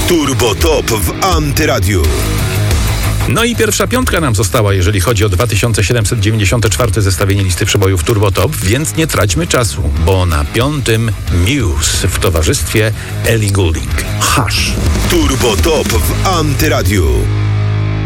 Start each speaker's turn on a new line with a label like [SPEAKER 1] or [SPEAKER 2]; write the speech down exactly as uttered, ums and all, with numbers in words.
[SPEAKER 1] Turbo Top w Antyradiu.
[SPEAKER 2] No i pierwsza piątka nam została, jeżeli chodzi o dwa tysiące siedemset dziewięćdziesiąte czwarte zestawienie listy przebojów Turbo Top, więc nie traćmy czasu, bo na piątym Muse w towarzystwie Ellie Goulding. Hush.
[SPEAKER 1] Turbo Top w Antyradiu.